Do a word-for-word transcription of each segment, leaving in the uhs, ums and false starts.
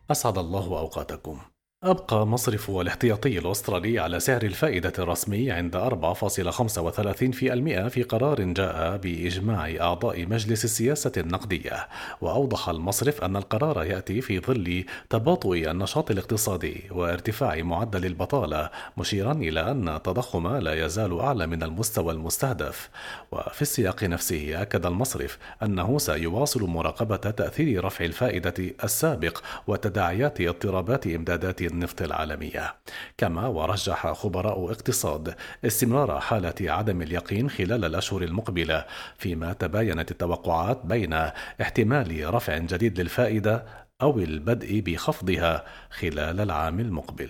أسعد الله أوقاتكم. أبقى مصرف الاحتياطي الأسترالي على سعر الفائدة الرسمي عند أربعة فاصلة خمسة وثلاثين بالمئة في قرار جاء بإجماع أعضاء مجلس السياسة النقدية. وأوضح المصرف أن القرار يأتي في ظل تباطؤ النشاط الاقتصادي وارتفاع معدل البطالة، مشيرا إلى أن التضخم لا يزال أعلى من المستوى المستهدف. وفي السياق نفسه أكد المصرف أنه سيواصل مراقبة تأثير رفع الفائدة السابق وتداعيات اضطرابات إمدادات النفط العالمية. كما ورجح خبراء اقتصاد استمرار حالة عدم اليقين خلال الأشهر المقبلة، فيما تباينت التوقعات بين احتمال رفع جديد للفائدة أو البدء بخفضها خلال العام المقبل.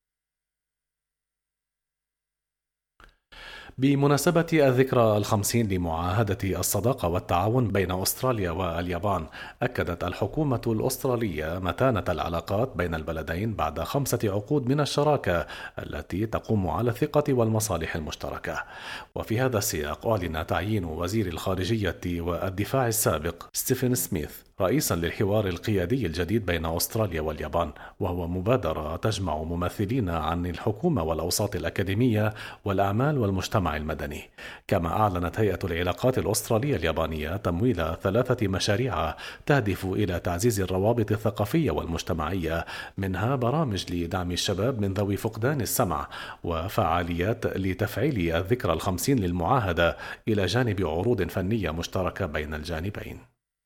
بمناسبة الذكرى الخمسين لمعاهدة الصداقة والتعاون بين أستراليا واليابان، أكدت الحكومة الأسترالية متانة العلاقات بين البلدين بعد خمسة عقود من الشراكة التي تقوم على الثقة والمصالح المشتركة. وفي هذا السياق أعلن تعيين وزير الخارجية والدفاع السابق ستيفن سميث رئيسا للحوار القيادي الجديد بين أستراليا واليابان، وهو مبادرة تجمع ممثلين عن الحكومة والأوساط الأكاديمية والأعمال والمجتمع المدني. كما أعلنت هيئة العلاقات الأسترالية اليابانية تمويل ثلاثة مشاريع تهدف إلى تعزيز الروابط الثقافية والمجتمعية، منها برامج لدعم الشباب من ذوي فقدان السمع، وفعاليات لتفعيل الذكرى الخمسين للمعاهدة، إلى جانب عروض فنية مشتركة بين الجانبين.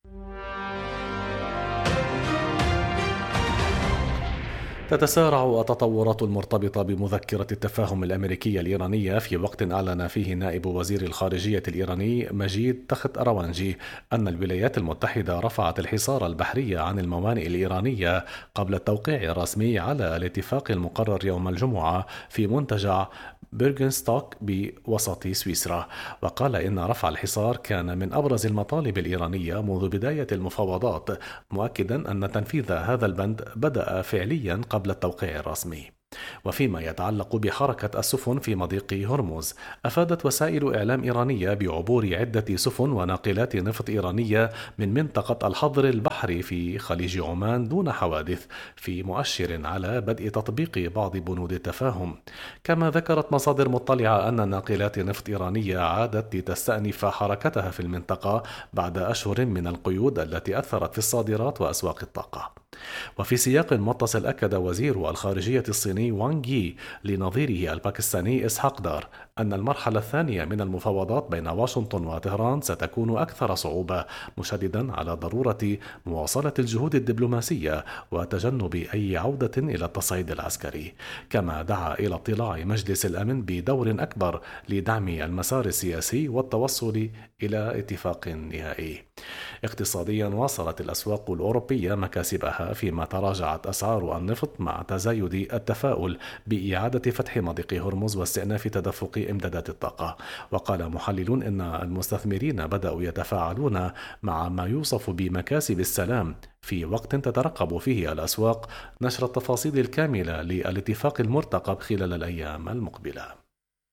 تتسارع التطورات المرتبطة بمذكرة التفاهم الأمريكية الإيرانية، في وقت أعلن فيه نائب وزير الخارجية الإيراني مجيد تخت أروانجي أن الولايات المتحدة رفعت الحصار البحري عن الموانئ الإيرانية قبل التوقيع الرسمي على الاتفاق المقرر يوم الجمعة في منتجع بيرغنستوك بوسط سويسرا. وقال إن رفع الحصار كان من أبرز المطالب الإيرانية منذ بداية المفاوضات، مؤكدا أن تنفيذ هذا البند بدأ فعليا قبل التوقيع الرسمي. وفيما يتعلق بحركة السفن في مضيق هرمز، أفادت وسائل إعلام إيرانية بعبور عدة سفن وناقلات نفط إيرانية من منطقة الحظر البحري في خليج عمان دون حوادث، في مؤشر على بدء تطبيق بعض بنود التفاهم. كما ذكرت مصادر مطلعة أن ناقلات نفط إيرانية عادت لتستأنف حركتها في المنطقة بعد أشهر من القيود التي أثرت في الصادرات وأسواق الطاقة. وفي سياق متصل، أكد وزير الخارجية الصيني وانغ يي لنظيره الباكستاني إسحاق دار أن المرحلة الثانية من المفاوضات بين واشنطن وطهران ستكون أكثر صعوبة، مشددا على ضرورة مواصلة الجهود الدبلوماسية وتجنب أي عودة إلى التصعيد العسكري. كما دعا إلى اطلاع مجلس الأمن بدور أكبر لدعم المسار السياسي والتوصل إلى اتفاق نهائي. اقتصاديا، واصلت الأسواق الأوروبية مكاسبها فيما تراجعت أسعار النفط مع تزايد التفاؤل بإعادة فتح مضيق هرمز واستئناف تدفق إمدادات الطاقة. وقال محللون إن المستثمرين بدأوا يتفاعلون مع ما يوصف بمكاسب السلام، في وقت تترقب فيه الأسواق نشر التفاصيل الكاملة للاتفاق المرتقب خلال الأيام المقبلة.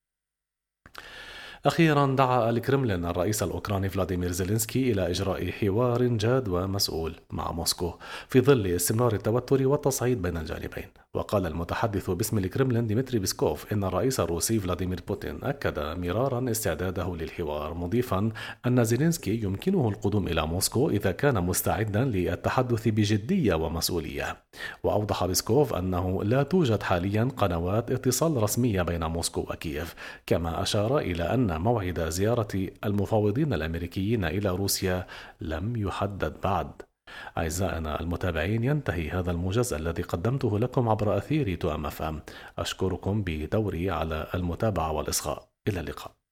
أخيرا، دعا الكرملين الرئيس الأوكراني فلاديمير زيلينسكي إلى إجراء حوار جاد ومسؤول مع موسكو في ظل استمرار التوتر والتصعيد بين الجانبين. وقال المتحدث باسم الكرملين ديمتري بيسكوف إن الرئيس الروسي فلاديمير بوتين أكد مرارا استعداده للحوار، مضيفا أن زيلينسكي يمكنه القدوم إلى موسكو إذا كان مستعدا للتحدث بجدية ومسؤولية. وأوضح بيسكوف أنه لا توجد حاليا قنوات اتصال رسمية بين موسكو وكييف. كما أشار إلى أن موعد زيارة المفاوضين الأمريكيين إلى روسيا لم يحدد بعد. أعزائنا المتابعين، ينتهي هذا الموجز الذي قدمته لكم عبر أثير توأم أف أم. أشكركم بدوري على المتابعة والإصغاء. إلى اللقاء.